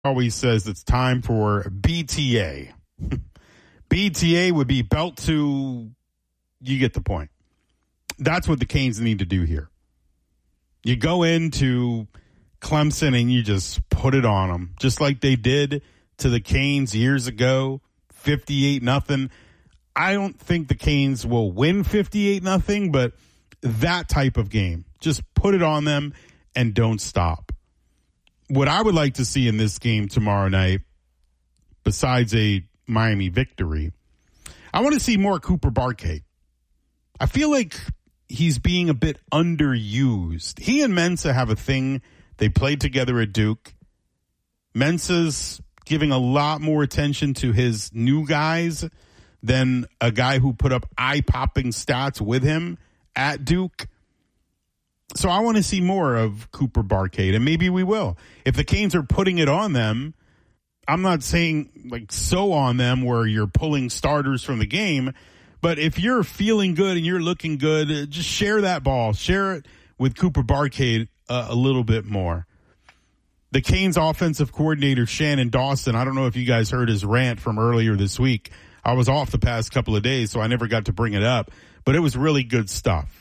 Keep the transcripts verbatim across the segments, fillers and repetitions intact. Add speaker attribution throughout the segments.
Speaker 1: always says it's time for B T A. B T A would be belt to, you get the point. That's what the Canes need to do here. You go into Clemson and you just put it on them, just like they did to the Canes years ago, fifty-eight nothing. I don't think the Canes will win fifty-eight nothing, but that type of game, just put it on them and don't stop. What I would like to see in this game tomorrow night, besides a Miami victory, I want to see more Cooper Barkay. I feel like he's being a bit underused. He and Mensah have a thing. They played together at Duke. Mensah's giving a lot more attention to his new guys than a guy who put up eye-popping stats with him at Duke. So I want to see more of Cooper Barkay, and maybe we will. If the Canes are putting it on them, I'm not saying like so on them where you're pulling starters from the game, but if you're feeling good and you're looking good, just share that ball. Share it with Cooper Barkay uh, a little bit more. The Canes offensive coordinator, Shannon Dawson, I don't know if you guys heard his rant from earlier this week. I was off the past couple of days, so I never got to bring it up, but it was really good stuff.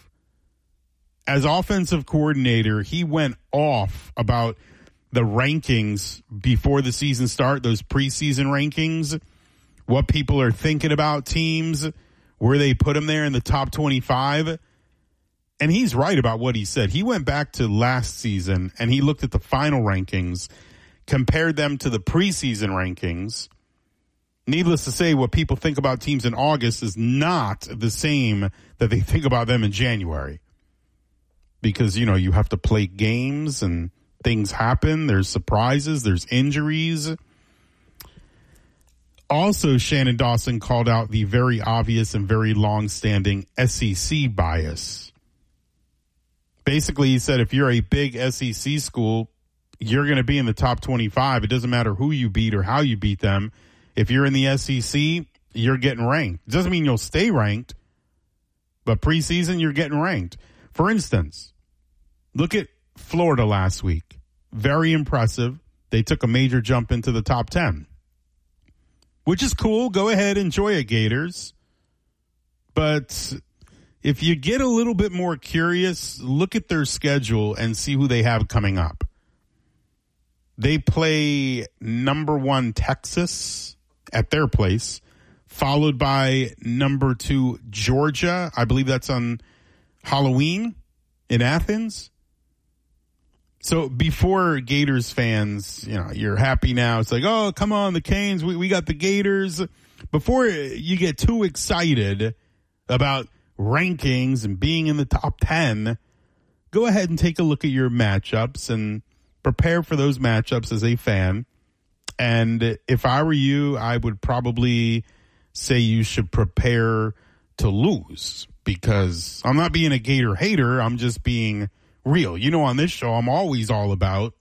Speaker 1: As offensive coordinator, he went off about the rankings before the season start, those preseason rankings, what people are thinking about teams, where they put them there in the top twenty-five. And he's right about what he said. He went back to last season and he looked at the final rankings, compared them to the preseason rankings. Needless to say, what people think about teams in August is not the same that they think about them in January. Because, you know, you have to play games and things happen. There's surprises. There's injuries. Also, Shannon Dawson called out the very obvious and very long-standing S E C bias. Basically, he said if you're a big S E C school, you're going to be in the top twenty-five. It doesn't matter who you beat or how you beat them. If you're in the S E C, you're getting ranked. It doesn't mean you'll stay ranked, but preseason, you're getting ranked. For instance, look at Florida last week. Very impressive. They took a major jump into the top ten, which is cool. Go ahead, enjoy it, Gators. But if you get a little bit more curious, look at their schedule and see who they have coming up. They play number one Texas at their place, followed by number two Georgia. I believe that's on Halloween in Athens. So before Gators fans, you know, you're happy now. It's like, oh, come on, the Canes, we, we got the Gators. Before you get too excited about rankings and being in the top ten, go ahead and take a look at your matchups and prepare for those matchups as a fan. And if I were you, I would probably say you should prepare to lose, because I'm not being a Gator hater. I'm just being real. You know, on this show, I'm always all about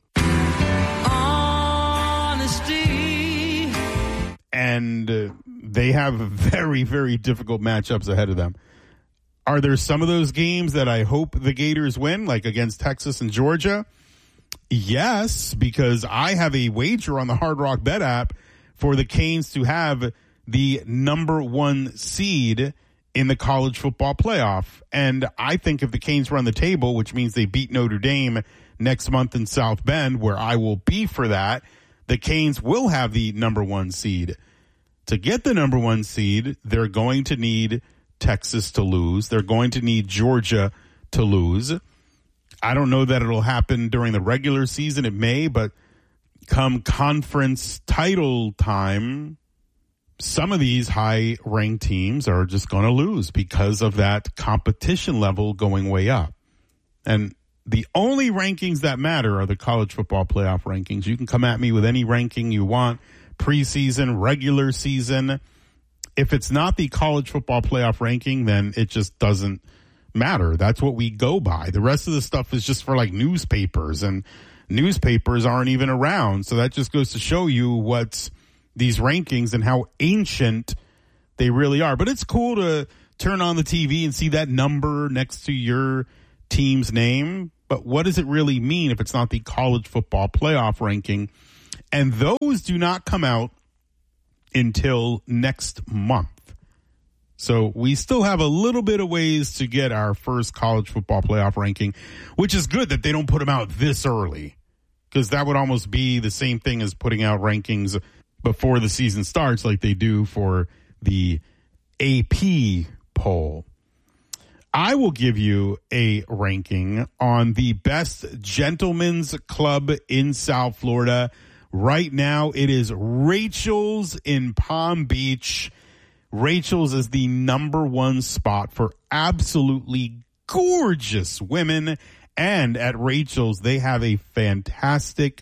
Speaker 1: honesty. And uh, they have very, very difficult matchups ahead of them. Are there some of those games that I hope the Gators win, like against Texas and Georgia? Yes, because I have a wager on the Hard Rock Bet app for the Canes to have the number one seed in the college football playoff. And I think if the Canes run the table, which means they beat Notre Dame next month in South Bend, where I will be for that, the Canes will have the number one seed. To get the number one seed, they're going to need Texas to lose. They're going to need Georgia to lose. I don't know that it'll happen during the regular season. It may, but come conference title time, some of these high-ranked teams are just going to lose because of that competition level going way up. And the only rankings that matter are the college football playoff rankings. You can come at me with any ranking you want, preseason, regular season. If it's not the college football playoff ranking, then it just doesn't matter. That's what we go by. The rest of the stuff is just for like newspapers, and newspapers aren't even around. So that just goes to show you what's these rankings and how ancient they really are. But it's cool to turn on the T V and see that number next to your team's name. But what does it really mean if it's not the college football playoff ranking? And those do not come out until next month. So we still have a little bit of ways to get our first college football playoff ranking, which is good that they don't put them out this early, because that would almost be the same thing as putting out rankings before the season starts like they do for the A P poll. I will give you a ranking on the best gentlemen's club in South Florida. Right now, it is Rachel's in Palm Beach. Rachel's is the number one spot for absolutely gorgeous women. And at Rachel's, they have a fantastic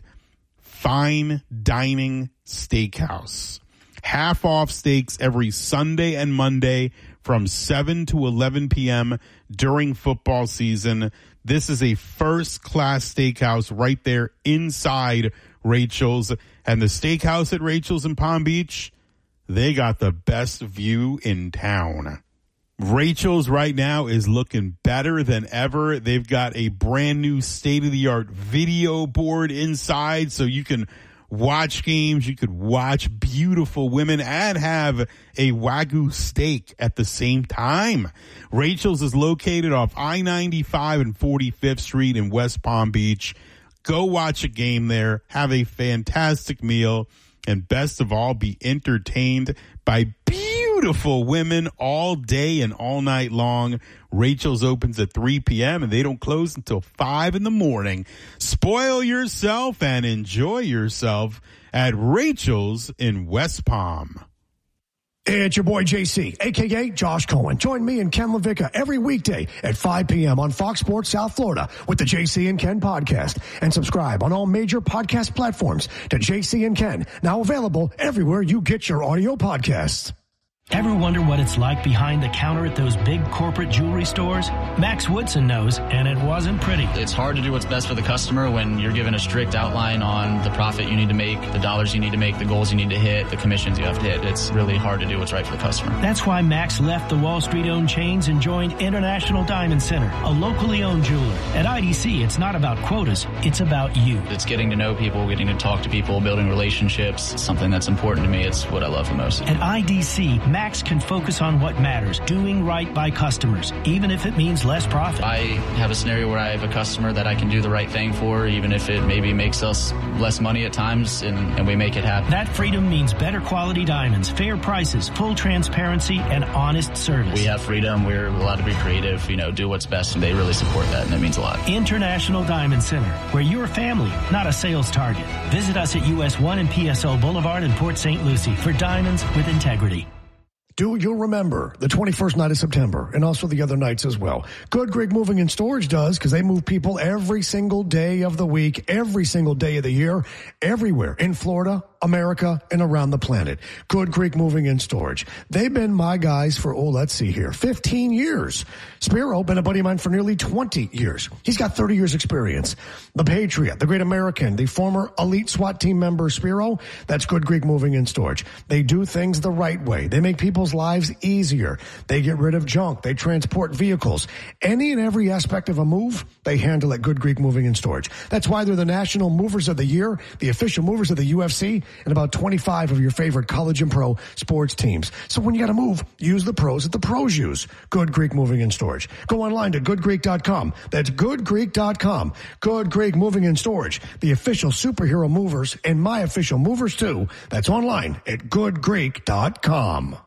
Speaker 1: fine dining steakhouse. Half off steaks every Sunday and Monday from seven to eleven p.m. during football season. This is a first-class steakhouse right there inside Rachel's. And the steakhouse at Rachel's in Palm Beach, they got the best view in town. Rachel's right now is looking better than ever. They've got a brand new state-of-the-art video board inside, so you can watch games, you could watch beautiful women, and have a Wagyu steak at the same time. Rachel's is located off I ninety-five and forty-fifth Street in West Palm Beach. Go watch a game there, have a fantastic meal, and best of all, be entertained by beautiful women all day and all night long. Rachel's opens at three p.m. and they don't close until five in the morning. Spoil yourself and enjoy yourself at Rachel's in West Palm.
Speaker 2: It's your boy J C, a k a. Josh Cohen. Join me and Ken LaVicka every weekday at five p.m. on Fox Sports South Florida with the J C and Ken podcast. And subscribe on all major podcast platforms to J C and Ken, now available everywhere you get your audio podcasts.
Speaker 3: Ever wonder what it's like behind the counter at those big corporate jewelry stores? Max Woodson knows, and it wasn't pretty.
Speaker 4: It's hard to do what's best for the customer when you're given a strict outline on the profit you need to make, the dollars you need to make, the goals you need to hit, the commissions you have to hit. It's really hard to do what's right for the customer.
Speaker 3: That's why Max left the Wall Street-owned chains and joined International Diamond Center, a locally owned jeweler. At I D C, it's not about quotas, it's about you.
Speaker 4: It's getting to know people, getting to talk to people, building relationships. It's something that's important to me. It's what I love the most.
Speaker 3: At I D C, Max can focus on what matters, doing right by customers, even if it means less profit.
Speaker 4: I have a scenario where I have a customer that I can do the right thing for, even if it maybe makes us less money at times, and, and we make it happen.
Speaker 3: That freedom means better quality diamonds, fair prices, full transparency, and honest service.
Speaker 4: We have freedom. We're allowed to be creative, you know, do what's best, and they really support that, and it means a lot.
Speaker 3: International Diamond Center, where you're a family, not a sales target. Visit us at U S one and P S O Boulevard in Port Saint Lucie for diamonds with integrity.
Speaker 2: Do you'll remember the twenty-first night of September and also the other nights as well. Good Greek Moving and Storage does, because they move people every single day of the week, every single day of the year, everywhere in Florida, America, and around the planet. Good Greek Moving and Storage. They've been my guys for, oh, let's see here, fifteen years. Spiro, been a buddy of mine for nearly twenty years. He's got thirty years experience. The Patriot, the Great American, the former elite SWAT team member Spiro, that's Good Greek Moving and Storage. They do things the right way. They make people's lives easier. They get rid of junk. They transport vehicles. Any and every aspect of a move, they handle at Good Greek Moving and Storage. That's why they're the National Movers of the Year, the official movers of the U F C, and about twenty-five of your favorite college and pro sports teams. So when you got to move, use the pros that the pros use. Good Greek Moving and Storage. Go online to good greek dot com. That's good greek dot com. Good Greek Moving and Storage, the official superhero movers and my official movers too. That's online at good greek dot com.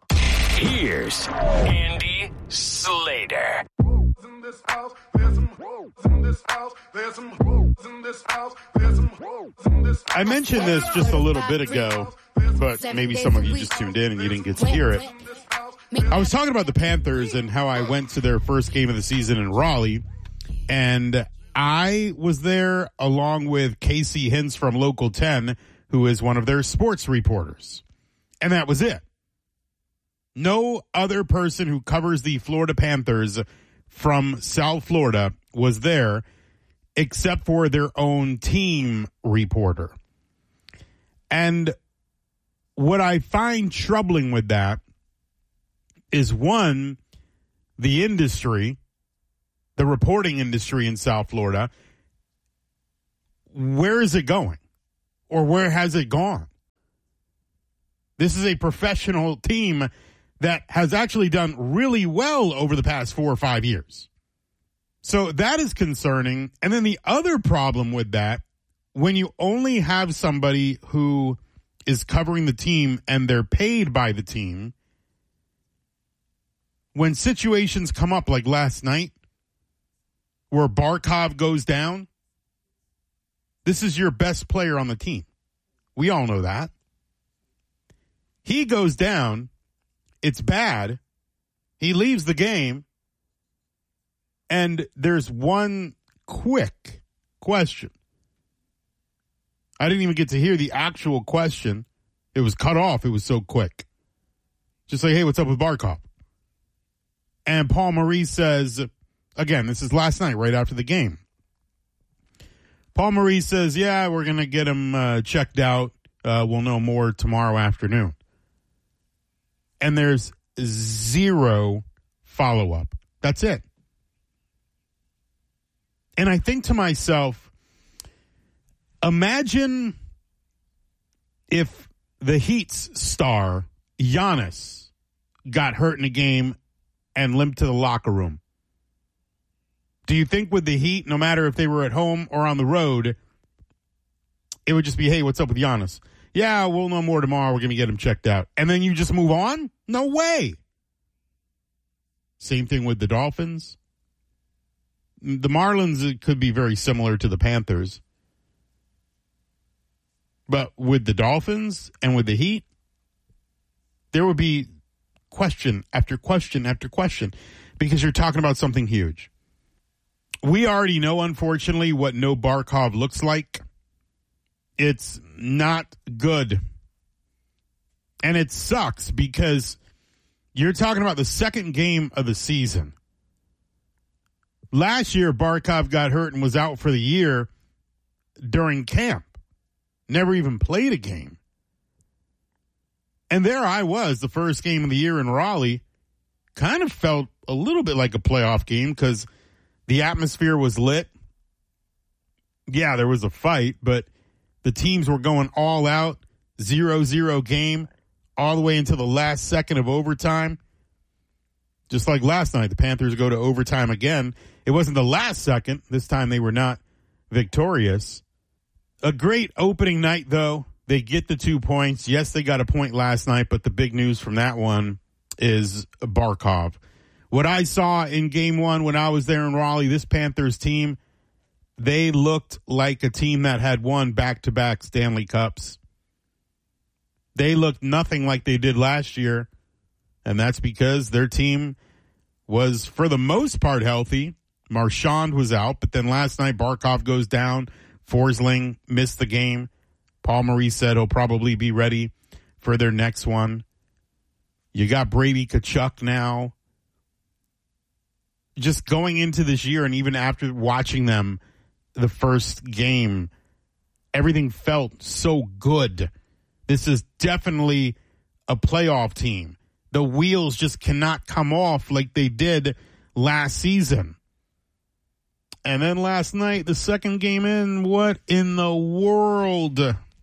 Speaker 5: Here's Andy Slater.
Speaker 1: I mentioned this just a little bit ago, but maybe some of you just tuned in and you didn't get to hear it. I was talking about the Panthers and how I went to their first game of the season in Raleigh, and I was there along with Casey Hintz from Local ten, who is one of their sports reporters. And that was it. No other person who covers the Florida Panthers from South Florida was there except for their own team reporter. And what I find troubling with that is, one, the industry, the reporting industry in South Florida, where is it going? Or where has it gone? This is a professional team that has actually done really well over the past four or five years. So that is concerning. And then the other problem with that, when you only have somebody who is covering the team and they're paid by the team, when situations come up like last night where Barkov goes down, this is your best player on the team. We all know that. He goes down. It's bad. He leaves the game. And there's one quick question. I didn't even get to hear the actual question. It was cut off. It was so quick. Just like, hey, what's up with Barkov? And Paul Maurice says, again, this is last night, right after the game. Paul Maurice says, yeah, we're going to get him uh, checked out. Uh, we'll know more tomorrow afternoon. And there's zero follow-up. That's it. And I think to myself, imagine if the Heat's star, Giannis, got hurt in a game and limped to the locker room. Do you think with the Heat, no matter if they were at home or on the road, it would just be, hey, what's up with Giannis? Yeah, we'll know more tomorrow. We're going to get him checked out. And then you just move on? No way. Same thing with the Dolphins. The Marlins, it could be very similar to the Panthers. But with the Dolphins and with the Heat, there would be question after question after question because you're talking about something huge. We already know, unfortunately, what no Barkov looks like. It's not good. And it sucks because you're talking about the second game of the season. Last year, Barkov got hurt and was out for the year during camp. Never even played a game. And there I was, the first game of the year in Raleigh. Kind of felt a little bit like a playoff game because the atmosphere was lit. Yeah, there was a fight, but the teams were going all out, zero zero game, all the way until the last second of overtime. Just like last night, the Panthers go to overtime again. It wasn't the last second. This time they were not victorious. A great opening night, though. They get the two points. Yes, they got a point last night, but the big news from that one is Barkov. What I saw in game one when I was there in Raleigh, this Panthers team, they looked like a team that had won back-to-back Stanley Cups. They looked nothing like they did last year, and that's because their team was, for the most part, healthy. Marchand was out, but then last night Barkov goes down. Forsling missed the game. Paul Maurice said he'll probably be ready for their next one. You got Brady Tkachuk now. Just going into this year and even after watching them the first game, everything felt so good. This is definitely a playoff team. The wheels just cannot come off like they did last season. And then last night, the second game in, what in the world?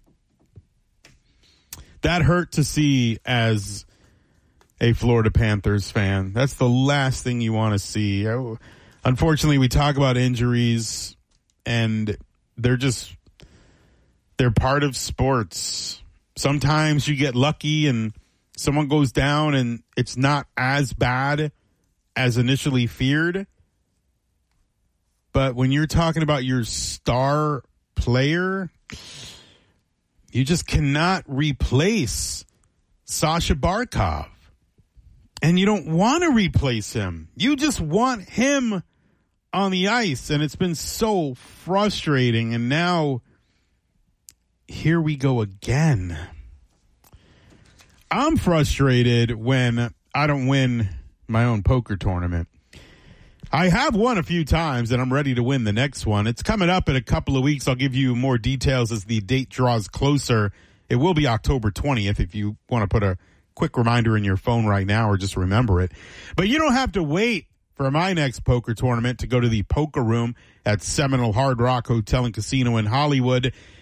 Speaker 1: That hurt to see as a Florida Panthers fan. That's the last thing you want to see. Unfortunately, we talk about injuries, and they're just, they're part of sports. Sometimes you get lucky and someone goes down and it's not as bad as initially feared. But when you're talking about your star player, you just cannot replace Sasha Barkov. And you don't want to replace him. You just want him on the ice. And it's been so frustrating. And now, here we go again. I'm frustrated when I don't win my own poker tournament. I have won a few times, and I'm ready to win the next one. It's coming up in a couple of weeks. I'll give you more details as the date draws closer. It will be October twentieth if you want to put a quick reminder in your phone right now or just remember it. But you don't have to wait for my next poker tournament to go to the Poker Room at Seminole Hard Rock Hotel and Casino in Hollywood.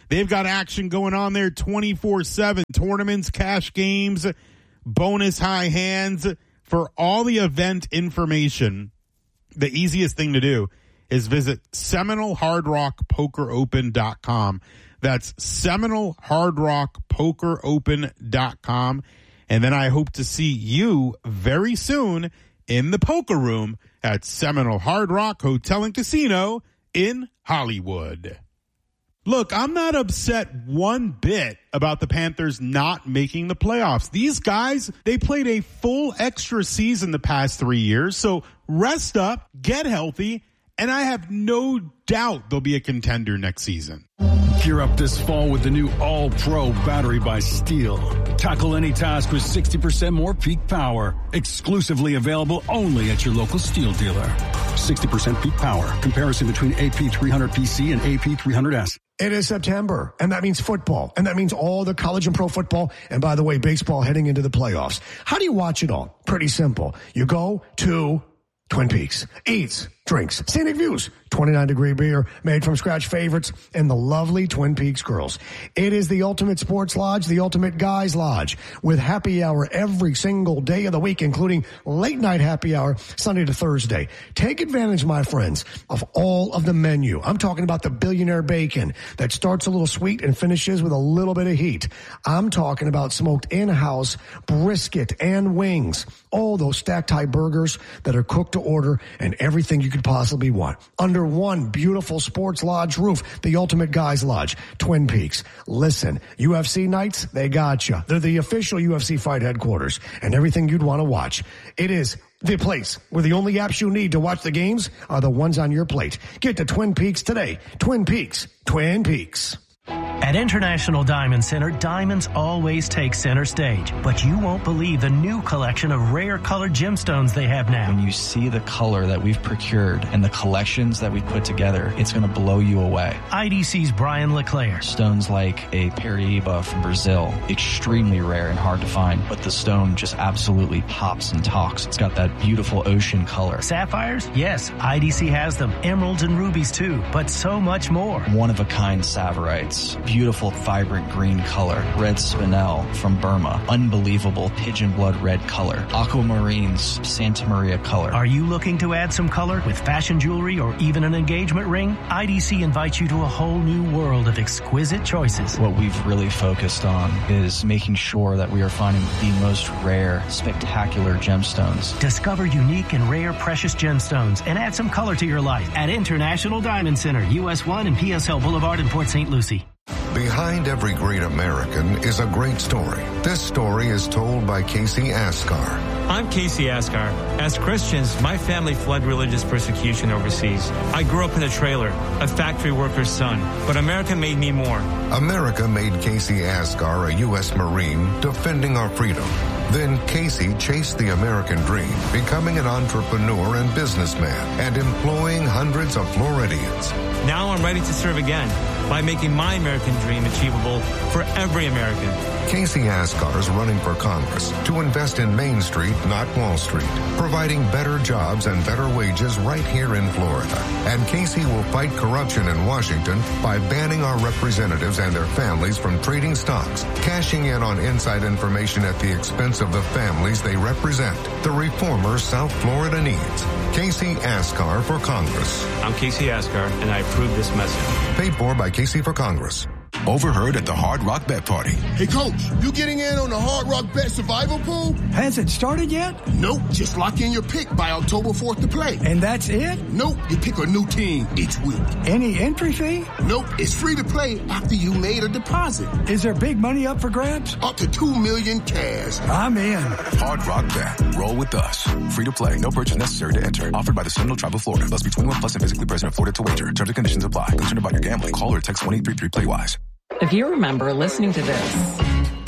Speaker 1: They've got action going on there twenty-four seven. Tournaments, cash games, bonus high hands. For all the event information, the easiest thing to do is visit Seminole Hard Rock Poker Open dot com. That's Seminole Hard Rock Poker Open dot com. And then I hope to see you very soon in the poker room at Seminole Hard Rock Hotel and Casino in Hollywood. Look, I'm not upset one bit about the Panthers not making the playoffs. These guys, they played a full extra season the past three years. So rest up, get healthy, and I have no doubt they'll be a contender next season.
Speaker 6: Gear up this fall with the new All-Pro battery by Steel. Tackle any task with sixty percent more peak power. Exclusively available only at your local Steel dealer. sixty percent peak power. Comparison between A P three hundred P C and A P three hundred S.
Speaker 2: It is September, and that means football, and that means all the college and pro football, and by the way, baseball heading into the playoffs. How do you watch it all? Pretty simple. You go to Twin Peaks, eats, drinks, scenic views, twenty-nine degree beer, made from scratch favorites, and the lovely Twin Peaks girls. It is the ultimate sports lodge, the ultimate guys lodge, with happy hour every single day of the week, including late night happy hour, Sunday to Thursday. Take advantage, my friends, of all of the menu. I'm talking about the billionaire bacon that starts a little sweet and finishes with a little bit of heat. I'm talking about smoked in-house brisket and wings. All those stacked high burgers that are cooked to order and everything you could possibly want. Under one beautiful sports lodge roof, the ultimate guys lodge, Twin Peaks. Listen, U F C nights, they got you. They're the official U F C fight headquarters and everything you'd want to watch. It is the place where the only apps you need to watch the games are the ones on your plate. Get to Twin Peaks today. Twin Peaks. Twin Peaks.
Speaker 3: At International Diamond Center, diamonds always take center stage, but you won't believe the new collection of rare colored gemstones they have now.
Speaker 7: When you see the color that we've procured and the collections that we've put together, it's going to blow you away.
Speaker 3: I D C's Brian LeClaire.
Speaker 7: Stones like a Paraíba from Brazil, extremely rare and hard to find, but the stone just absolutely pops and talks. It's got that beautiful ocean color.
Speaker 3: Sapphires? Yes, I D C has them. Emeralds and rubies too, but so much more.
Speaker 7: One-of-a-kind Saverites. Beautiful, vibrant green color. Red spinel from Burma. Unbelievable pigeon blood red color. Aquamarines, Santa Maria color.
Speaker 3: Are you looking to add some color with fashion jewelry or even an engagement ring? I D C invites you to a whole new world of exquisite choices.
Speaker 7: What we've really focused on is making sure that we are finding the most rare, spectacular gemstones.
Speaker 3: Discover unique and rare precious gemstones and add some color to your life at International Diamond Center, U S one and P S L Boulevard in Port Saint Lucie.
Speaker 8: Behind every great American is a great story. This story is told by Casey Askar.
Speaker 9: I'm Casey Askar. As Christians, my family fled religious persecution overseas. I grew up in a trailer, a factory worker's son, but America made me more.
Speaker 8: America made Casey Askar a U S Marine defending our freedom. Then Casey chased the American dream, becoming an entrepreneur and businessman and employing hundreds of Floridians.
Speaker 9: Now I'm ready to serve again by making my American dream achievable for every American.
Speaker 8: Casey Askar is running for Congress to invest in Main Street, not Wall Street, providing better jobs and better wages right here in Florida. And Casey will fight corruption in Washington by banning our representatives and their families from trading stocks, cashing in on inside information at the expense of the families they represent. The reformer South Florida needs. Casey Askar for Congress.
Speaker 9: I'm Casey Askar, and I approve this message.
Speaker 8: Paid for by Casey for Congress.
Speaker 10: Overheard at the Hard Rock Bet Party.
Speaker 11: Hey, Coach, you getting in on the Hard Rock Bet Survival Pool?
Speaker 12: Has it started yet?
Speaker 11: Nope. Just lock in your pick by October fourth to play.
Speaker 12: And that's it?
Speaker 11: Nope. You pick a new team each week.
Speaker 12: Any entry fee?
Speaker 11: Nope. It's free to play after you made a deposit.
Speaker 12: Is there big money up for grabs?
Speaker 11: Up to two million cash.
Speaker 12: I'm in.
Speaker 10: Hard Rock Bet. Roll with us. Free to play. No purchase necessary to enter. Offered by the Seminole Tribe of Florida. Must be twenty-one plus and physically present in Florida to wager. Terms and conditions apply. Concerned about your gambling? Call or text one eight three three play wise.
Speaker 13: If you remember listening to this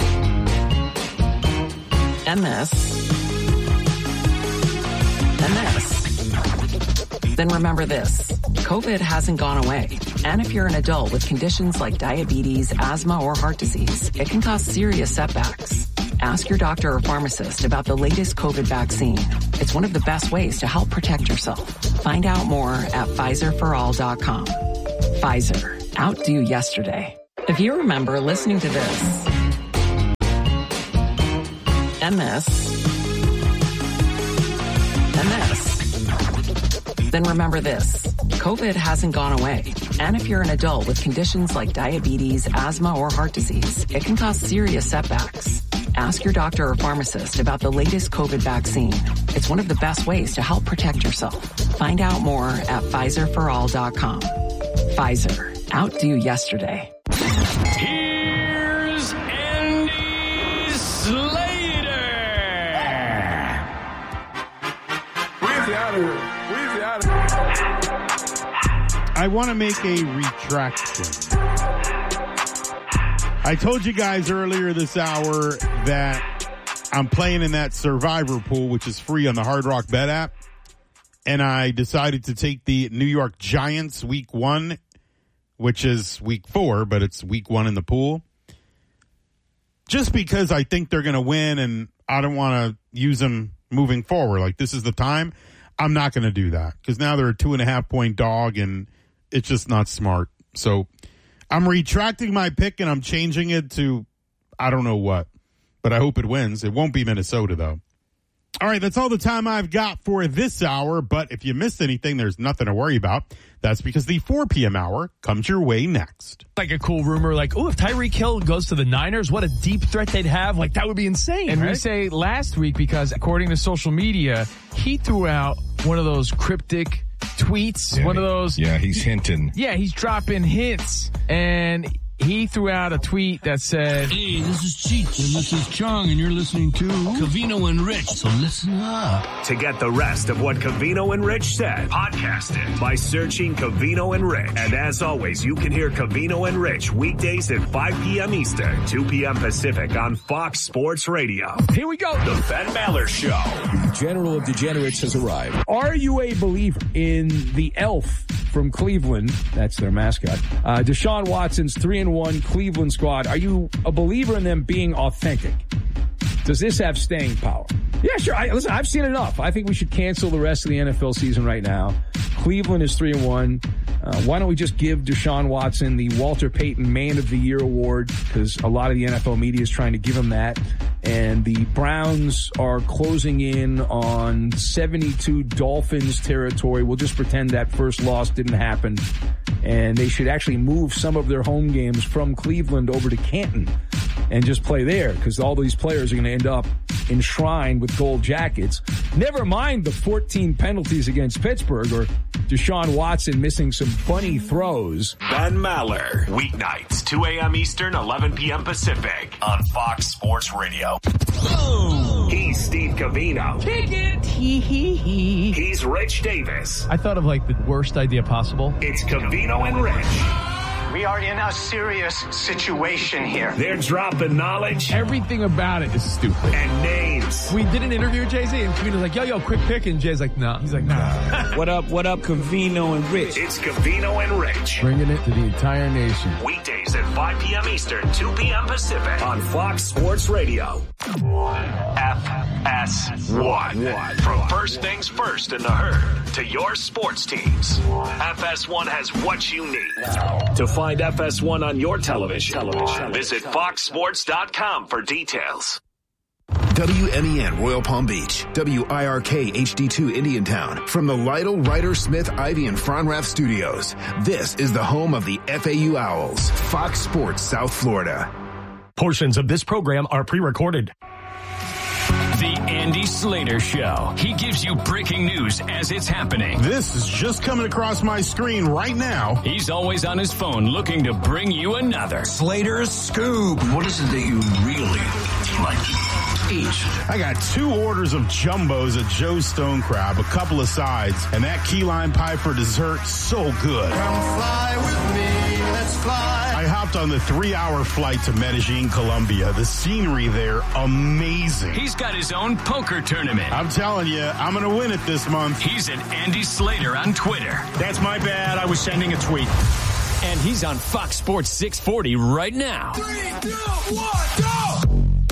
Speaker 13: and this and this, then remember this. COVID hasn't gone away. And if you're an adult with conditions like diabetes, asthma, or heart disease, it can cause serious setbacks. Ask your doctor or pharmacist about the latest COVID vaccine. It's one of the best ways to help protect yourself. Find out more at Pfizer for all dot com. Pfizer. Outdo yesterday. If you remember listening to this and this and this, then remember this. COVID hasn't gone away. And if you're an adult with conditions like diabetes, asthma, or heart disease, it can cause serious setbacks. Ask your doctor or pharmacist about the latest COVID vaccine. It's one of the best ways to help protect yourself. Find out more at Pfizer for all dot com. Pfizer. Outdo yesterday.
Speaker 5: Here's Andy Slater.
Speaker 14: Where's the out of here? Where's the out of here?
Speaker 1: I want to make a retraction. I told you guys earlier this hour that I'm playing in that Survivor pool, which is free on the Hard Rock Bet app. And I decided to take the New York Giants week one, which is week four, but it's week one in the pool. Just because I think they're going to win and I don't want to use them moving forward. Like, this is the time. I'm not going to do that because now they're a two and a half point dog and it's just not smart. So I'm retracting my pick and I'm changing it to I don't know what, but I hope it wins. It won't be Minnesota, though. All right, that's all the time I've got for this hour. But if you missed anything, there's nothing to worry about. That's because the four p.m. hour comes your way next.
Speaker 15: Like a cool rumor, like, oh, if Tyreek Hill goes to the Niners, what a deep threat they'd have. Like, that would be insane.
Speaker 16: And
Speaker 15: right?
Speaker 16: we say last week because, according to social media, he threw out one of those cryptic tweets,
Speaker 17: yeah,
Speaker 16: one of those.
Speaker 17: Yeah, he's hinting.
Speaker 16: Yeah, he's dropping hints. And he threw out a tweet that said,
Speaker 18: "Hey, this is Cheech and this is Chong and you're listening to Covino and Rich, so listen up."
Speaker 19: To get the rest of what Covino and Rich said, podcast it by searching Covino and Rich. And as always, you can hear Covino and Rich weekdays at five p.m. Eastern, two p.m. Pacific on Fox Sports Radio.
Speaker 16: Here we go.
Speaker 19: The Ben Maller Show.
Speaker 20: The General of Degenerates has arrived.
Speaker 21: Are you a believer in the elf from Cleveland? That's their mascot. Uh, Deshaun Watson's three and one Cleveland squad. Are you a believer in them being authentic? Does this have staying power? Yeah, sure. I, listen, I've seen enough. I think we should cancel the rest of the N F L season right now. Cleveland is three and one. Uh, why don't we just give Deshaun Watson the Walter Payton Man of the Year award? Because a lot of the N F L media is trying to give him that. And the Browns are closing in on seventy-two Dolphins territory. We'll just pretend that first loss didn't happen. And they should actually move some of their home games from Cleveland over to Canton and just play there, because all these players are going to end up enshrined with gold jackets. Never mind the fourteen penalties against Pittsburgh or Deshaun Watson missing some bunny throws.
Speaker 19: Ben Maller, weeknights, two a.m. Eastern, eleven p.m. Pacific on Fox Sports Radio. Oh. He's Steve Covino.
Speaker 16: Take it. Hee hee hee.
Speaker 19: He's Rich Davis.
Speaker 15: I thought of like the worst idea possible.
Speaker 19: It's Covino and Rich.
Speaker 22: We are in a serious situation here.
Speaker 19: They're dropping knowledge.
Speaker 16: Everything about it is stupid.
Speaker 19: And names.
Speaker 15: We did an interview with Jay-Z, and Covino's like, yo, yo, quick pick. And Jay's like, nah. He's like, nah.
Speaker 21: What up, what up, Covino and Rich?
Speaker 19: It's Covino and Rich.
Speaker 16: Bringing it to the entire nation.
Speaker 19: Weekdays at five p.m. Eastern, two p.m. Pacific on Fox Sports Radio. F S one. From first things first in the herd to your sports teams, F S one has what you need. To find F S one on your television, television. visit fox sports dot com for details.
Speaker 23: W N E N Royal Palm Beach, W I R K H D two Indiantown. From the Lytle, Ryder, Smith, Ivy, and Fronrath studios, this is the home of the F A U Owls, Fox Sports South Florida.
Speaker 24: Portions of this program are pre-recorded.
Speaker 5: The Andy Slater Show. He gives you breaking news as it's happening.
Speaker 1: This is just coming across my screen right now.
Speaker 5: He's always on his phone looking to bring you another
Speaker 23: Slater's Scoop.
Speaker 18: What is it that you really like to eat?
Speaker 1: I got two orders of jumbos at Joe's Stone Crab, a couple of sides, and that key lime pie for dessert, so good.
Speaker 11: Come fly with me, let's fly.
Speaker 1: I hopped on the three-hour flight to Medellin, Colombia. The scenery there, amazing.
Speaker 5: He's got his own poker tournament.
Speaker 1: I'm telling you, I'm going to win it this month.
Speaker 5: He's at Andy Slater on Twitter.
Speaker 24: That's my bad. I was sending a tweet.
Speaker 5: And he's on Fox Sports six forty right now.
Speaker 11: Three, two, one, go!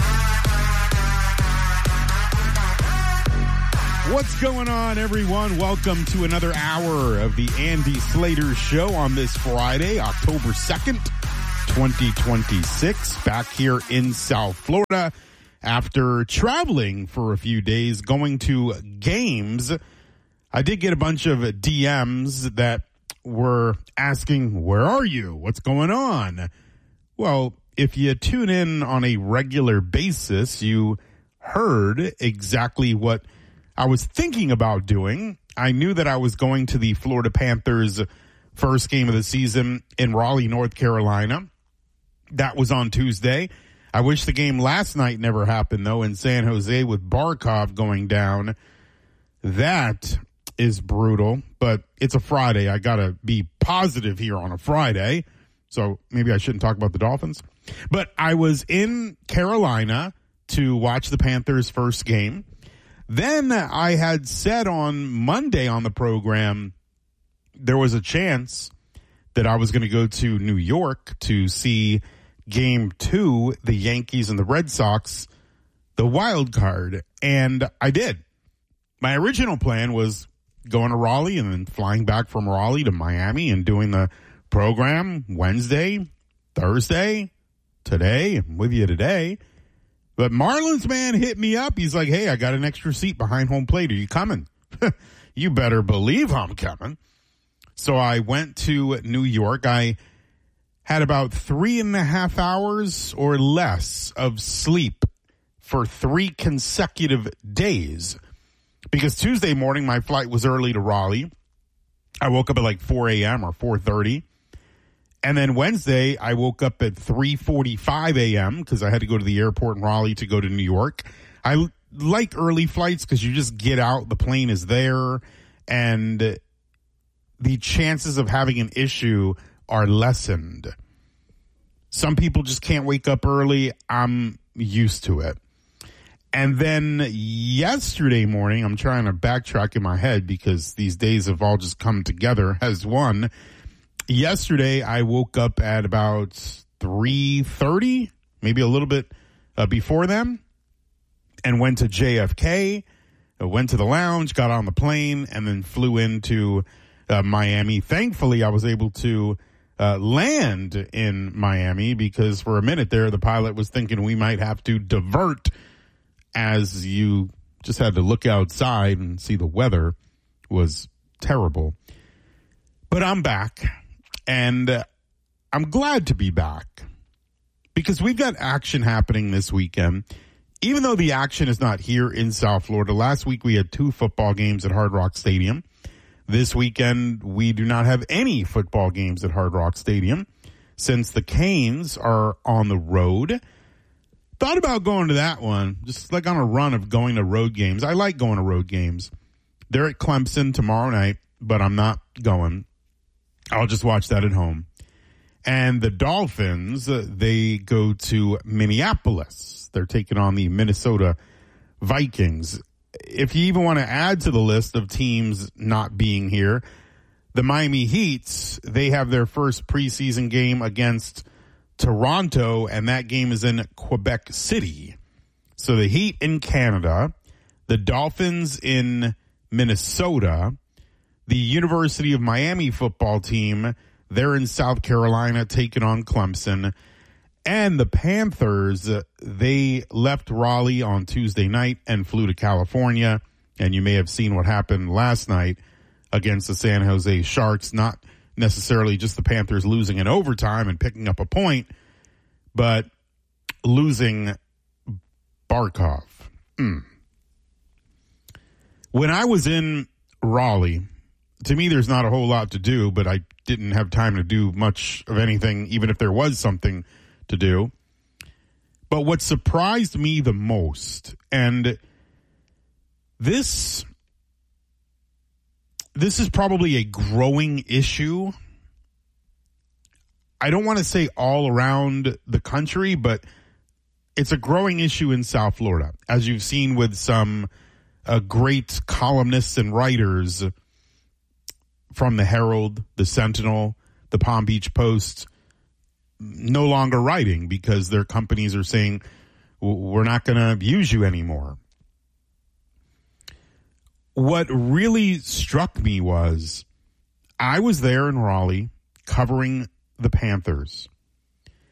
Speaker 1: What's going on, everyone? Welcome to another hour of the Andy Slater Show on this Friday, October second. twenty twenty-six, back here in South Florida after traveling for a few days, going to games. I did get a bunch of D Ms that were asking, where are you? What's going on? Well, if you tune in on a regular basis, you heard exactly what I was thinking about doing. I knew that I was going to the Florida Panthers' first game of the season in Raleigh, North Carolina. That was on Tuesday. I wish the game last night never happened, though, in San Jose with Barkov going down. That is brutal, but it's a Friday. I got to be positive here on a Friday, so maybe I shouldn't talk about the Dolphins. But I was in Carolina to watch the Panthers' first game. Then I had said on Monday on the program there was a chance that I was going to go to New York to see game two, the Yankees and the Red Sox, the wild card. And I did. My original plan was going to Raleigh and then flying back from Raleigh to Miami and doing the program Wednesday, Thursday, today. I'm with you today. But Marlins man hit me up. He's like, hey, I got an extra seat behind home plate. Are you coming? You better believe I'm coming. So I went to New York. I had about three and a half hours or less of sleep for three consecutive days. Because Tuesday morning, my flight was early to Raleigh. I woke up at like four a.m. or four thirty. And then Wednesday, I woke up at three forty-five a.m. because I had to go to the airport in Raleigh to go to New York. I like early flights because you just get out, the plane is there, and the chances of having an issue are lessened. Some people just can't wake up early. I'm used to it. And then yesterday morning, I'm trying to backtrack in my head because these days have all just come together as one. Yesterday, I woke up at about three thirty, maybe a little bit uh, before them, and went to J F K, uh, went to the lounge, got on the plane, and then flew into uh, Miami. Thankfully, I was able to uh, land in Miami because for a minute there, the pilot was thinking we might have to divert as you just had to look outside and see the weather was terrible. But I'm back. And uh, I'm glad to be back because we've got action happening this weekend. Even though the action is not here in South Florida, last week we had two football games at Hard Rock Stadium. This weekend we do not have any football games at Hard Rock Stadium since the Canes are on the road. Thought about going to that one, just like on a run of going to road games. I like going to road games. They're at Clemson tomorrow night, but I'm not going. I'll just watch that at home. And the Dolphins, uh, they go to Minneapolis. They're taking on the Minnesota Vikings. If you even want to add to the list of teams not being here, the Miami Heats, they have their first preseason game against Toronto, and that game is in Quebec City. So the Heat in Canada, the Dolphins in Minnesota, the University of Miami football team, they're in South Carolina taking on Clemson. And the Panthers, they left Raleigh on Tuesday night and flew to California. And you may have seen what happened last night against the San Jose Sharks. Not necessarily just the Panthers losing in overtime and picking up a point, but losing Barkov. Mm. When I was in Raleigh, to me, there's not a whole lot to do, but I didn't have time to do much of anything, even if there was something to do. But what surprised me the most, and this, this is probably a growing issue. I don't want to say all around the country, but it's a growing issue in South Florida, as you've seen with some uh, great columnists and writers from the Herald, the Sentinel, the Palm Beach Post, no longer writing because their companies are saying, we're not going to use you anymore. What really struck me was I was there in Raleigh covering the Panthers.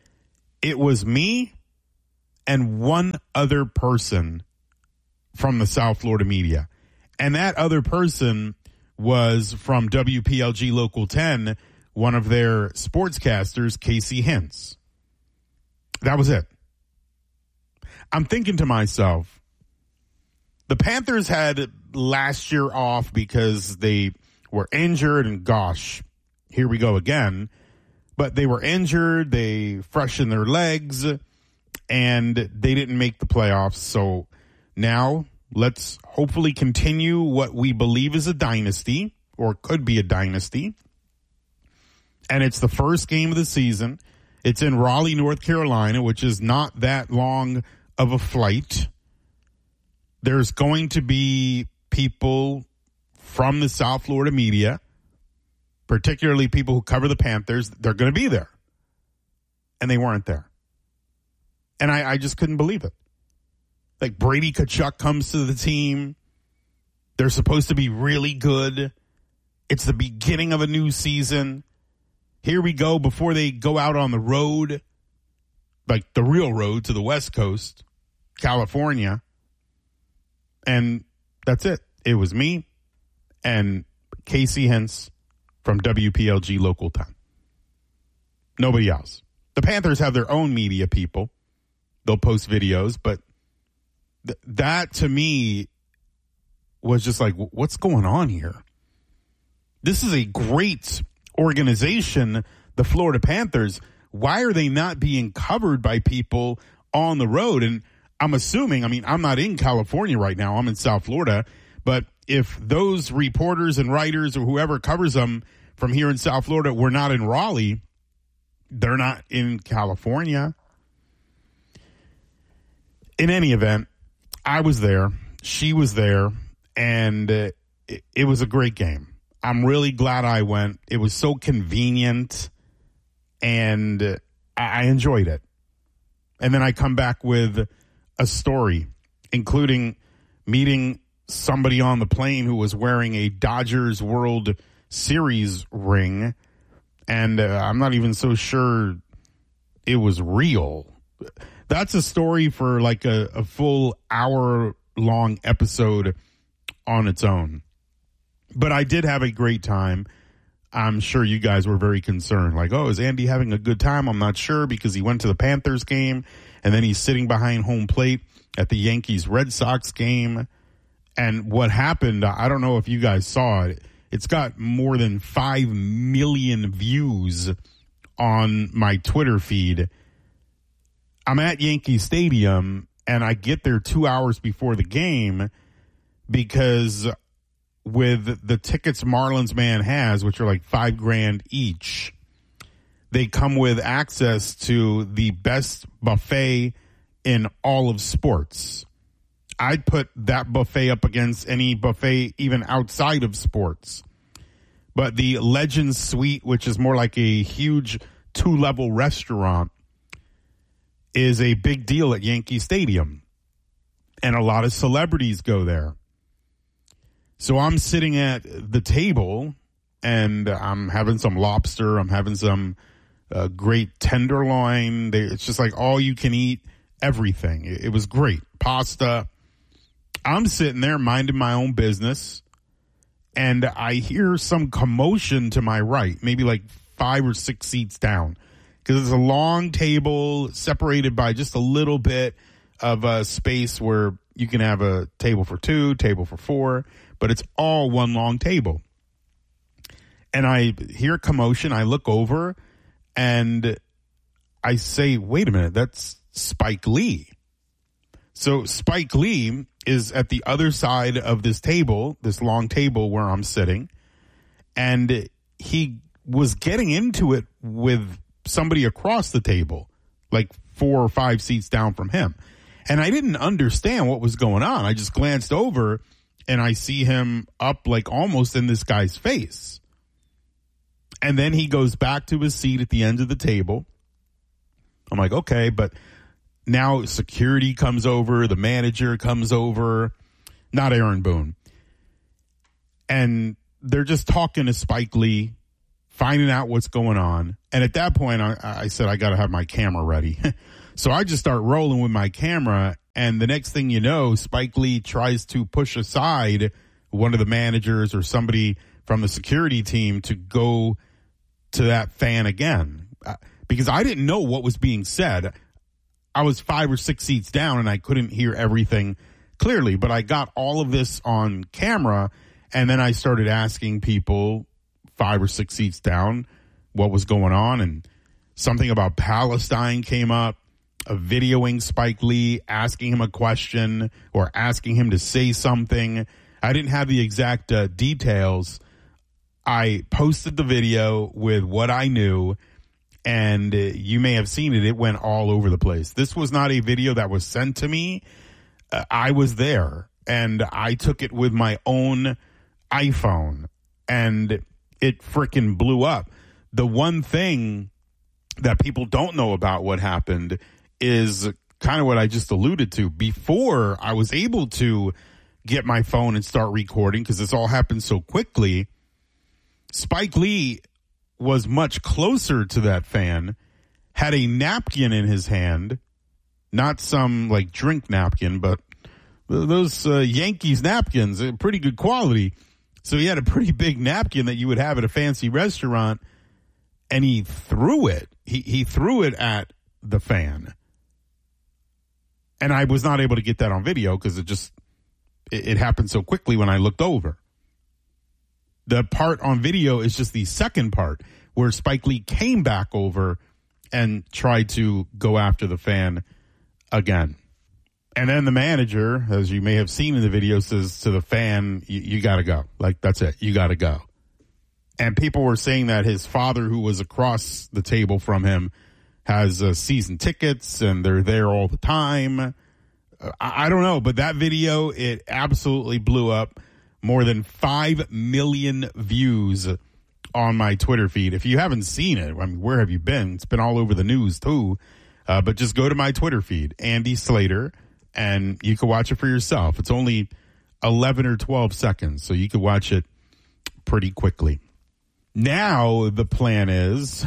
Speaker 1: It was me and one other person from the South Florida media. And that other person was from W P L G Local ten, one of their sportscasters, Casey Hintz. That was it. I'm thinking to myself, the Panthers had last year off because they were injured, and gosh, here we go again. But they were injured, they freshened their legs, and they didn't make the playoffs. So now let's hopefully continue what we believe is a dynasty, or could be a dynasty. And it's the first game of the season. It's in Raleigh, North Carolina, which is not that long of a flight. There's going to be people from the South Florida media, particularly people who cover the Panthers. They're going to be there. And they weren't there. And I, I just couldn't believe it. Like, Brady Tkachuk comes to the team. They're supposed to be really good. It's the beginning of a new season. Here we go before they go out on the road, like the real road to the West Coast, California. And that's it. It was me and Casey Hintz from W P L G Local ten. Nobody else. The Panthers have their own media people. They'll post videos, but th- that to me was just like, what's going on here? This is a great organization, the Florida Panthers. Why are they not being covered by people on the road? And I'm assuming, I mean, I'm not in California right now. I'm in South Florida. But if those reporters and writers or whoever covers them from here in South Florida were not in Raleigh, they're not in California. In any event, I was there. She was there. And uh, it, it was a great game. I'm really glad I went. It was so convenient, and uh, I, I enjoyed it. And then I come back with a story, including meeting somebody on the plane who was wearing a Dodgers World Series ring, and uh, I'm not even so sure it was real. That's a story for like a, a full hour-long episode on its own. But I did have a great time. I'm sure you guys were very concerned. Like, oh, is Andy having a good time? I'm not sure, because he went to the Panthers game, and then he's sitting behind home plate at the Yankees-Red Sox game. And what happened, I don't know if you guys saw it. It's got more than five million views on my Twitter feed. I'm at Yankee Stadium, and I get there two hours before the game because with the tickets Marlins Man has, which are like five grand each, they come with access to the best buffet in all of sports. I'd put that buffet up against any buffet even outside of sports. But the Legends Suite, which is more like a huge two-level restaurant, is a big deal at Yankee Stadium. And a lot of celebrities go there. So I'm sitting at the table, and I'm having some lobster. I'm having some uh, great tenderloin. They, it's just like all you can eat, everything. It, it was great. Pasta. I'm sitting there minding my own business, and I hear some commotion to my right, maybe like five or six seats down, because it's a long table separated by just a little bit of a space where you can have a table for two, table for four, but it's all one long table. And I hear commotion. I look over and I say, wait a minute, that's Spike Lee. So Spike Lee is at the other side of this table, this long table where I'm sitting, and he was getting into it with somebody across the table, like four or five seats down from him. And I didn't understand what was going on. I just glanced over and I see him up like almost in this guy's face. And then he goes back to his seat at the end of the table. I'm like, okay, but now security comes over, the manager comes over, not Aaron Boone. And they're just talking to Spike Lee finding out what's going on. And at that point, I, I said, I got to have my camera ready. So I just start rolling with my camera. And the next thing you know, Spike Lee tries to push aside one of the managers or somebody from the security team to go to that fan again. Uh, because I didn't know what was being said. I was five or six seats down and I couldn't hear everything clearly. But I got all of this on camera. And then I started asking people five or six seats down what was going on. And something about Palestine came up. Of videoing Spike Lee, asking him a question or asking him to say something. I didn't have the exact uh, details. I posted the video with what I knew, and uh, you may have seen it. It went all over the place. This was not a video that was sent to me. Uh, I was there, and I took it with my own iPhone, and it freaking blew up. The one thing that people don't know about what happened is kind of what I just alluded to. Before I was able to get my phone and start recording, because this all happened so quickly, Spike Lee was much closer to that fan, had a napkin in his hand, not some like drink napkin, but those uh, Yankees napkins, uh, pretty good quality. So he had a pretty big napkin that you would have at a fancy restaurant, and he threw it. He he threw it at the fan. And I was not able to get that on video because it just, it, it happened so quickly when I looked over. The part on video is just the second part where Spike Lee came back over and tried to go after the fan again. And then the manager, as you may have seen in the video, says to the fan, you got to go. Like, that's it. You got to go. And people were saying that his father, who was across the table from him, has uh, season tickets and they're there all the time. Uh, I, I don't know, but that video, it absolutely blew up. More than five million views on my Twitter feed. If you haven't seen it, I mean, where have you been? It's been all over the news too. Uh, but just go to my Twitter feed, Andy Slater, and you can watch it for yourself. It's only eleven or twelve seconds, so you can watch it pretty quickly. Now the plan is...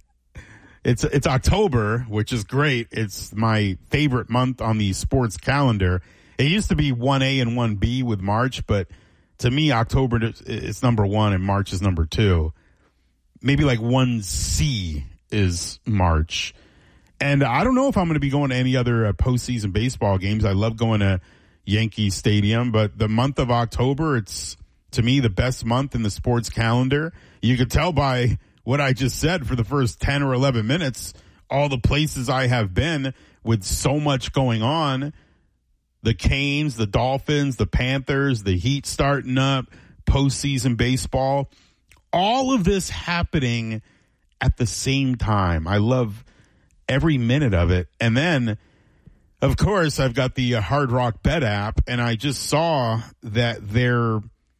Speaker 1: It's it's October, which is great. It's my favorite month on the sports calendar. It used to be one A and one B with March, but to me, October is number one and March is number two. Maybe like one C is March. And I don't know if I'm going to be going to any other uh, postseason baseball games. I love going to Yankee Stadium, but the month of October, it's, to me, the best month in the sports calendar. You could tell by what I just said for the first ten or eleven minutes, all the places I have been with so much going on. The Canes, the Dolphins, the Panthers, the Heat starting up, postseason baseball. All of this happening at the same time. I love every minute of it. And then, of course, I've got the uh, Hard Rock Bet app, and I just saw that their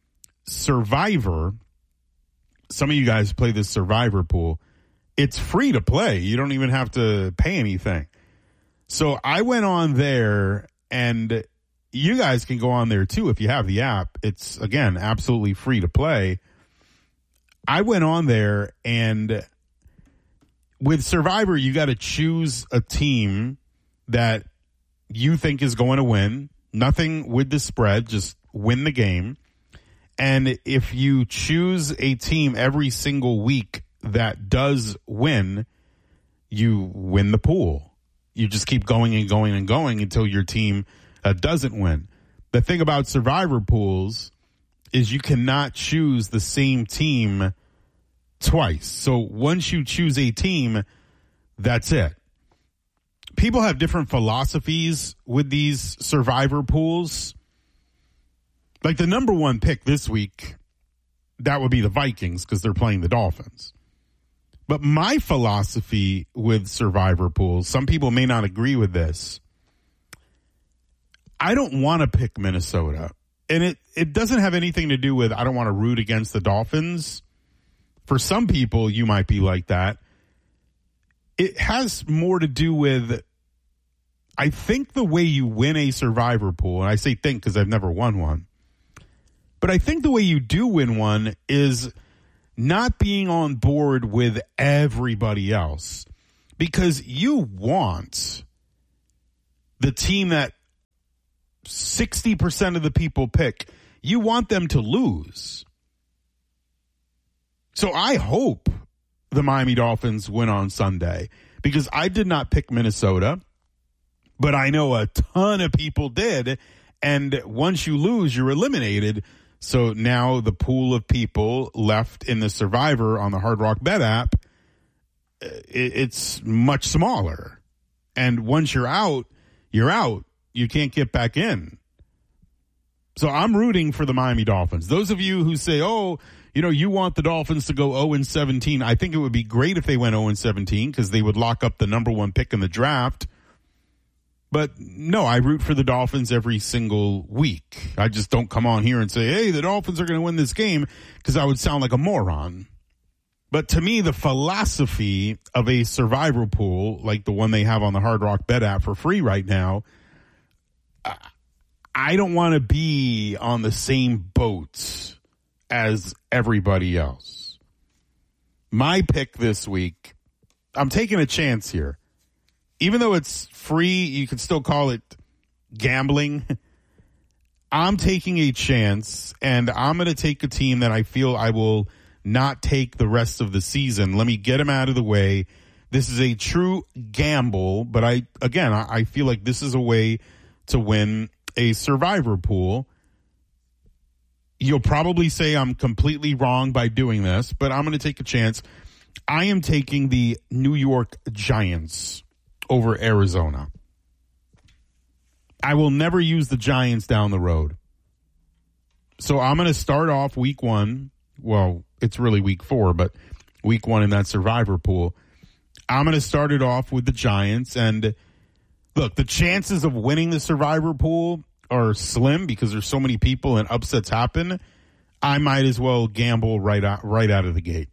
Speaker 1: Survivor, some of you guys play this Survivor pool. It's free to play. You don't even have to pay anything. So I went on there, and you guys can go on there too if you have the app. It's, again, absolutely free to play. I went on there, and with Survivor, you got to choose a team that you think is going to win. Nothing with the spread, just win the game. And if you choose a team every single week that does win, you win the pool. You just keep going and going and going until your team uh, doesn't win. The thing about Survivor pools is you cannot choose the same team twice. So once you choose a team, that's it. People have different philosophies with these Survivor pools. Like the number one pick this week, that would be the Vikings because they're playing the Dolphins. But my philosophy with Survivor pools, some people may not agree with this. I don't want to pick Minnesota. And it, it doesn't have anything to do with I don't want to root against the Dolphins. For some people, you might be like that. It has more to do with, I think the way you win a Survivor pool, and I say think because I've never won one, but I think the way you do win one is not being on board with everybody else, because you want the team that sixty percent of the people pick, you want them to lose. So I hope the Miami Dolphins win on Sunday, because I did not pick Minnesota, but I know a ton of people did. And once you lose, you're eliminated. So now the pool of people left in the Survivor on the Hard Rock Bet app, it's much smaller. And once you're out, you're out. You can't get back in. So I'm rooting for the Miami Dolphins. Those of you who say, oh, you know, you want the Dolphins to go oh and seventeen. I think it would be great if they went oh and seventeen, because they would lock up the number one pick in the draft. But no, I root for the Dolphins every single week. I just don't come on here and say, hey, the Dolphins are going to win this game, because I would sound like a moron. But to me, the philosophy of a survivor pool, like the one they have on the Hard Rock Bet app for free right now, I don't want to be on the same boat as everybody else. My pick this week, I'm taking a chance here. Even though it's free, you can still call it gambling. I'm taking a chance, and I'm going to take a team that I feel I will not take the rest of the season. Let me get them out of the way. This is a true gamble, but I, again, I, I feel like this is a way to win a survivor pool. You'll probably say I'm completely wrong by doing this, but I'm going to take a chance. I am taking the New York Giants over Arizona. I will never use the Giants down the road. So I'm going to start off week one. Well, it's really week four, but week one in that survivor pool. I'm going to start it off with the Giants. And look, the chances of winning the survivor pool are slim because there's so many people and upsets happen. I might as well gamble right out, right out of the gate.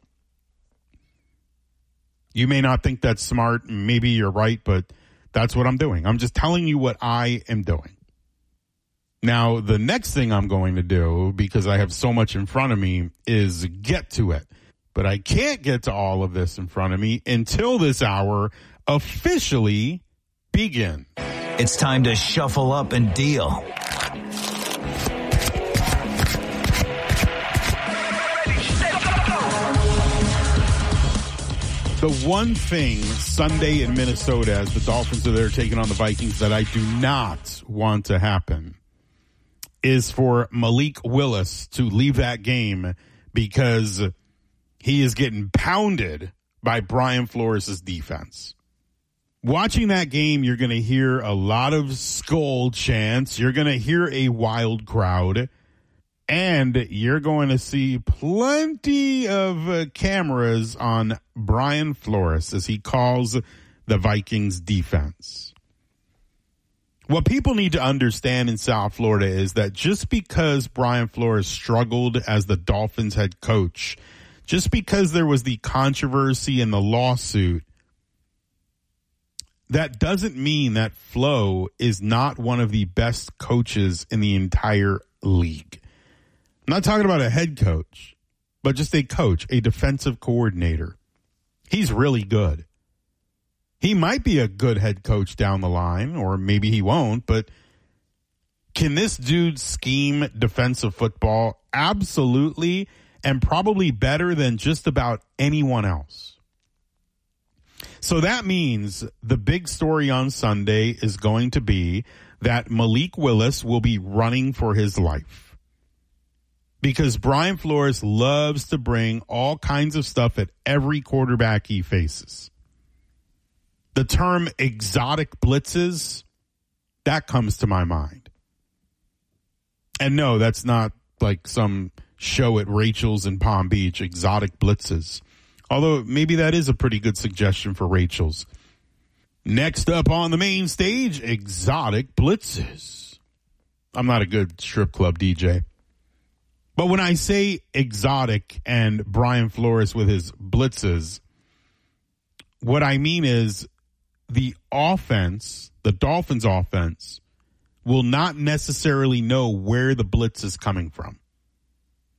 Speaker 1: You may not think that's smart. Maybe you're right, but that's what I'm doing. I'm just telling you what I am doing. Now, the next thing I'm going to do, because I have so much in front of me, is get to it. But I can't get to all of this in front of me until this hour officially begins.
Speaker 2: It's time to shuffle up and deal.
Speaker 1: The one thing Sunday in Minnesota, as the Dolphins are there taking on the Vikings, that I do not want to happen is for Malik Willis to leave that game because he is getting pounded by Brian Flores' defense. Watching that game, you're going to hear a lot of skull chants. You're going to hear a wild crowd. And you're going to see plenty of uh, cameras on Brian Flores as he calls the Vikings defense. What people need to understand in South Florida is that just because Brian Flores struggled as the Dolphins head coach, just because there was the controversy and the lawsuit, that doesn't mean that Flo is not one of the best coaches in the entire league. I'm not talking about a head coach, but just a coach, a defensive coordinator. He's really good. He might be a good head coach down the line, or maybe he won't, but can this dude scheme defensive football? Absolutely, and probably better than just about anyone else. So that means the big story on Sunday is going to be that Malik Willis will be running for his life. Because Brian Flores loves to bring all kinds of stuff at every quarterback he faces. The term exotic blitzes, that comes to my mind. And no, that's not like some show at Rachel's in Palm Beach, exotic blitzes. Although maybe that is a pretty good suggestion for Rachel's. Next up on the main stage, exotic blitzes. I'm not a good strip club D J. But when I say exotic and Brian Flores with his blitzes, what I mean is the offense, the Dolphins offense, will not necessarily know where the blitz is coming from.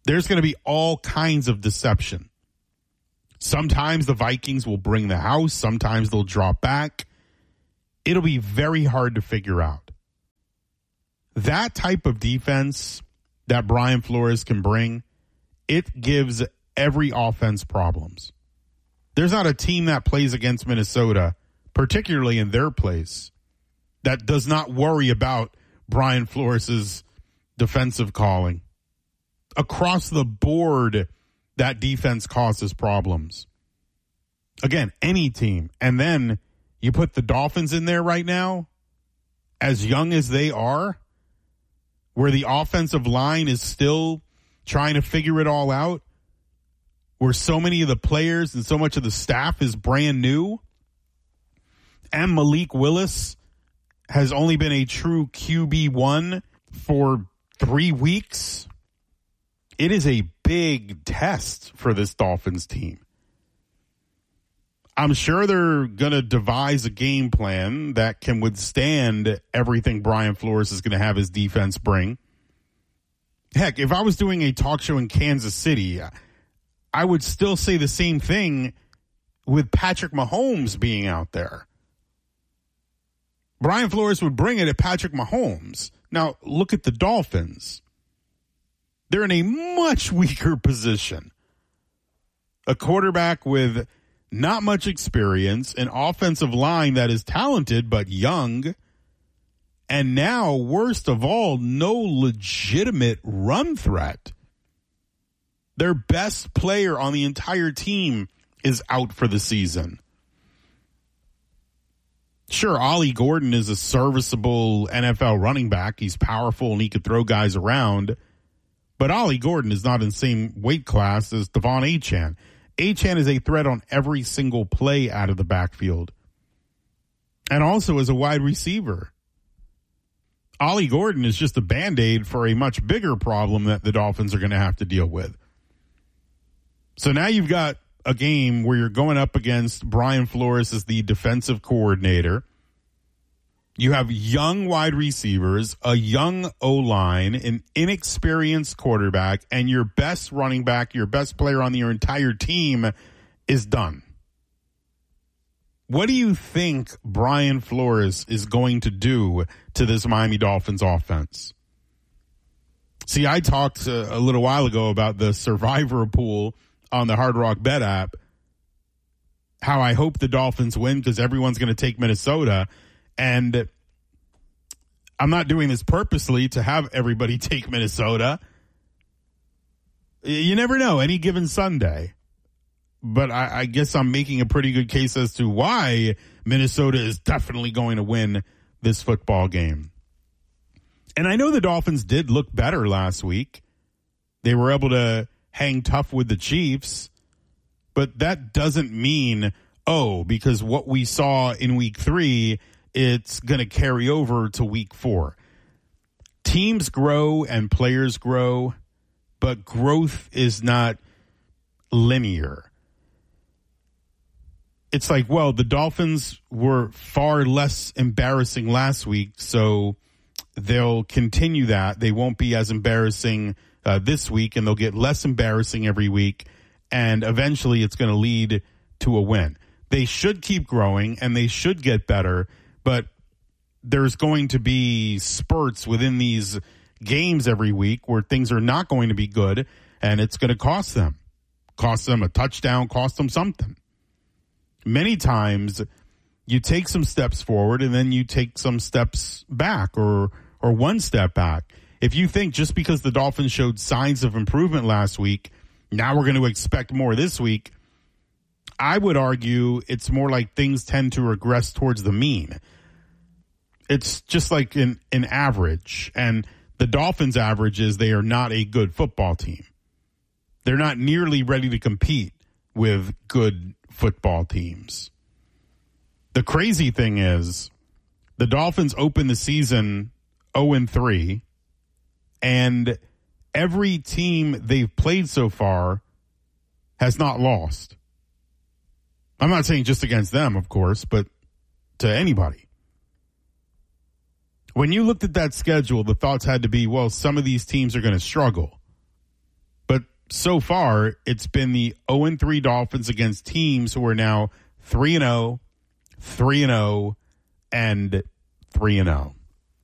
Speaker 1: There's going to be all kinds of deception. Sometimes the Vikings will bring the house. Sometimes they'll drop back. It'll be very hard to figure out. That type of defense that Brian Flores can bring, it gives every offense problems. There's not a team that plays against Minnesota, particularly in their place, that does not worry about Brian Flores' defensive calling. Across the board, that defense causes problems. Again, any team. And then you put the Dolphins in there right now, as young as they are, where the offensive line is still trying to figure it all out, where so many of the players and so much of the staff is brand new, and Malik Willis has only been a true Q B one for three weeks. It is a big test for this Dolphins team. I'm sure they're going to devise a game plan that can withstand everything Brian Flores is going to have his defense bring. Heck, if I was doing a talk show in Kansas City, I would still say the same thing with Patrick Mahomes being out there. Brian Flores would bring it at Patrick Mahomes. Now, look at the Dolphins. They're in a much weaker position. A quarterback with not much experience, an offensive line that is talented but young, and now, worst of all, no legitimate run threat. Their best player on the entire team is out for the season. Sure, Ollie Gordon is a serviceable N F L running back. He's powerful and he could throw guys around. But Ollie Gordon is not in the same weight class as Devon Achane. Achane is a threat on every single play out of the backfield. And also as a wide receiver. Ollie Gordon is just a Band-Aid for a much bigger problem that the Dolphins are going to have to deal with. So now you've got a game where you're going up against Brian Flores as the defensive coordinator. You have young wide receivers, a young O-line, an inexperienced quarterback, and your best running back, your best player on your entire team is done. What do you think Brian Flores is going to do to this Miami Dolphins offense? See, I talked a, a little while ago about the survivor pool on the Hard Rock Bet app, how I hope the Dolphins win because everyone's going to take Minnesota. And I'm not doing this purposely to have everybody take Minnesota. You never know, any given Sunday. But I, I guess I'm making a pretty good case as to why Minnesota is definitely going to win this football game. And I know the Dolphins did look better last week. They were able to hang tough with the Chiefs. But that doesn't mean, oh, because what we saw in week three, it's going to carry over to week four. Teams grow and players grow, but growth is not linear. It's like, well, the Dolphins were far less embarrassing last week, so they'll continue that. They won't be as embarrassing uh, this week, and they'll get less embarrassing every week, and eventually it's going to lead to a win. They should keep growing, and they should get better, but there's going to be spurts within these games every week where things are not going to be good, and it's going to cost them. Cost them a touchdown, cost them something. Many times you take some steps forward and then you take some steps back or or one step back. If you think just because the Dolphins showed signs of improvement last week, now we're going to expect more this week, I would argue it's more like things tend to regress towards the mean. It's just like an, an average, and the Dolphins' average is they are not a good football team. They're not nearly ready to compete with good football teams. The crazy thing is the Dolphins opened the season oh and three, and every team they've played so far has not lost. I'm not saying just against them, of course, but to anybody. When you looked at that schedule, the thoughts had to be, well, some of these teams are going to struggle. But so far, it's been the oh and three Dolphins against teams who are now three and oh, three and oh, and three and oh.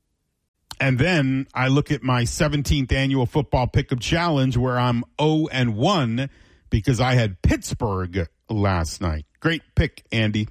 Speaker 1: And then I look at my seventeenth annual football pick'em challenge where I'm oh and one because I had Pittsburgh last night. Great pick, Andy.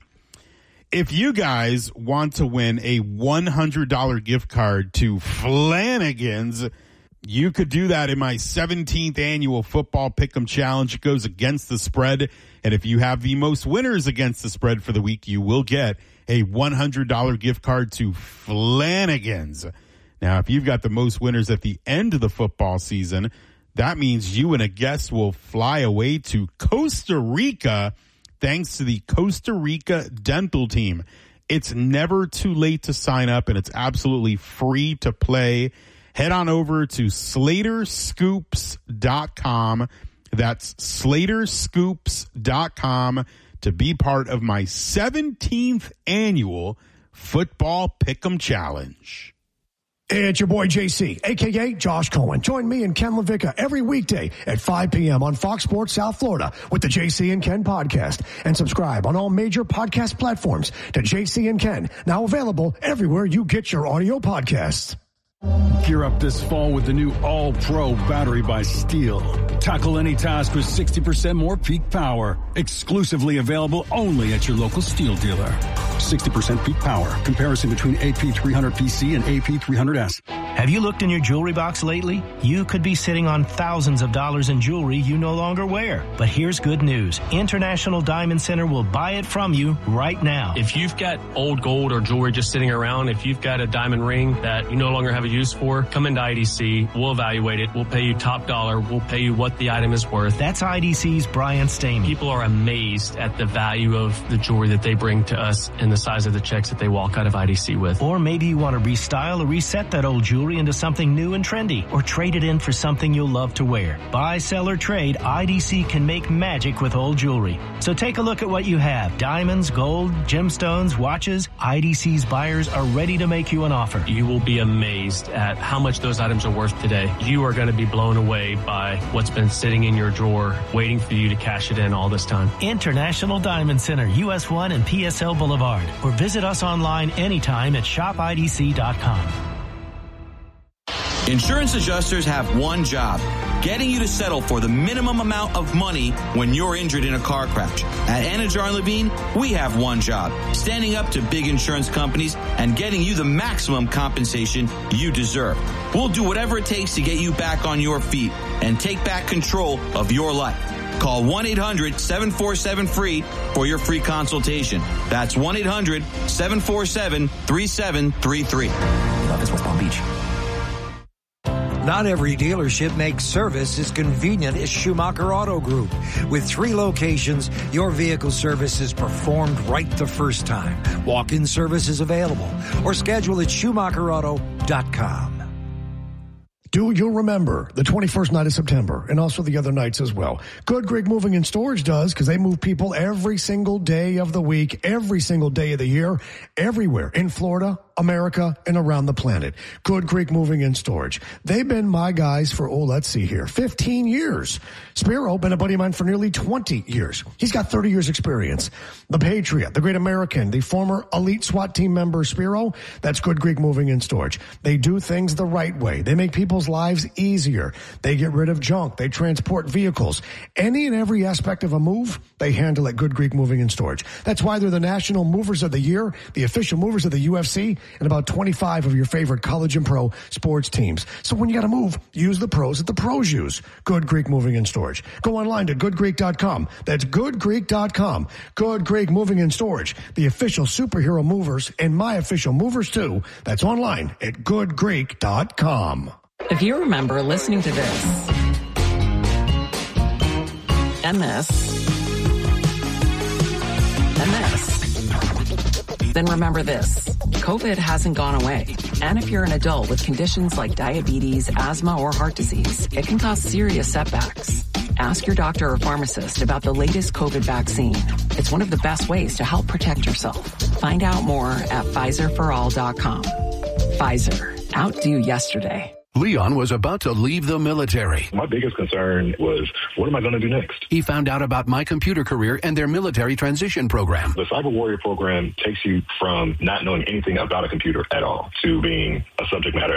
Speaker 1: If you guys want to win a one hundred dollars gift card to Flanagan's, you could do that in my seventeenth annual football pick'em challenge. It goes against the spread. And if you have the most winners against the spread for the week, you will get a one hundred dollars gift card to Flanagan's. Now, if you've got the most winners at the end of the football season, that means you and a guest will fly away to Costa Rica thanks to the Costa Rica dental team. It's never too late to sign up, and it's absolutely free to play. Head on over to Slater Scoops dot com. That's Slater Scoops dot com to be part of my seventeenth annual Football Pick'em Challenge.
Speaker 4: It's your boy J C, a k a. Josh Cohen. Join me and Ken LaVicka every weekday at five p.m. on Fox Sports South Florida with the J C and Ken podcast. And subscribe on all major podcast platforms to J C and Ken, now available everywhere you get your audio podcasts.
Speaker 6: Gear up this fall with the new All-Pro battery by Steel. Tackle any task with sixty percent more peak power. Exclusively available only at your local Steel dealer. sixty percent peak power. Comparison between A P three hundred P C and A P three hundred S.
Speaker 3: Have you looked in your jewelry box lately? You could be sitting on thousands of dollars in jewelry you no longer wear. But here's good news. International Diamond Center will buy it from you right now.
Speaker 7: If you've got old gold or jewelry just sitting around, if you've got a diamond ring that you no longer have a use for, come into I D C. We'll evaluate it. We'll pay you top dollar. We'll pay you what the item is worth.
Speaker 3: That's I D C's Brian Stamey.
Speaker 7: People are amazed at the value of the jewelry that they bring to us and the size of the checks that they walk out of I D C with.
Speaker 3: Or maybe you want to restyle or reset that old jewelry into something new and trendy, or trade it in for something you'll love to wear. Buy, sell, or trade, I D C can make magic with old jewelry. So take a look at what you have. Diamonds, gold, gemstones, watches. I D C's buyers are ready to make you an offer.
Speaker 7: You will be amazed at how much those items are worth today. You are going to be blown away by what's been sitting in your drawer, waiting for you to cash it in all this time.
Speaker 3: International Diamond Center, U S one and P S L Boulevard. Or visit us online anytime at shop I D C dot com.
Speaker 17: Insurance adjusters have one job, getting you to settle for the minimum amount of money when you're injured in a car crash. At Anajar and Levine, we have one job, standing up to big insurance companies and getting you the maximum compensation you deserve. We'll do whatever it takes to get you back on your feet and take back control of your life. Call one eight hundred seven four seven free for your free consultation. That's one eight hundred seven four seven three seven three three. Love is West Palm Beach.
Speaker 25: Not every dealership makes service as convenient as Schumacher Auto Group. With three locations, your vehicle service is performed right the first time. Walk-in service is available or schedule at Schumacher Auto dot com.
Speaker 4: Do you remember the twenty-first night of September and also the other nights as well? Good Greek Moving and Storage does, because they move people every single day of the week, every single day of the year, everywhere in Florida, America, and around the planet. Good Greek Moving and Storage. They've been my guys for, oh, let's see here, fifteen years. Spiro, been a buddy of mine for nearly twenty years. He's got thirty years experience. The Patriot, the Great American, the former elite SWAT team member Spiro, that's Good Greek Moving and Storage. They do things the right way. They make people's lives easier. They get rid of junk. They transport vehicles. Any and every aspect of a move, they handle at Good Greek Moving and Storage. That's why they're the National Movers of the Year, the official movers of the U F C, and about twenty-five of your favorite college and pro sports teams. So when you got to move, use the pros that the pros use. Good Greek Moving and Storage. Go online to good greek dot com. That's good greek dot com. Good Greek Moving and Storage, the official superhero movers and my official movers too. That's online at good greek dot com.
Speaker 13: If you remember listening to this and this and this, then remember this. COVID hasn't gone away. And if you're an adult with conditions like diabetes, asthma, or heart disease, it can cause serious setbacks. Ask your doctor or pharmacist about the latest COVID vaccine. It's one of the best ways to help protect yourself. Find out more at Pfizer for all dot com. Pfizer. Outdo yesterday.
Speaker 8: Leon was about to leave the military.
Speaker 9: My biggest concern was, what am I going to do next?
Speaker 8: He found out about My Computer Career and their military transition program.
Speaker 9: The Cyber Warrior program takes you from not knowing anything about a computer at all to being a subject matter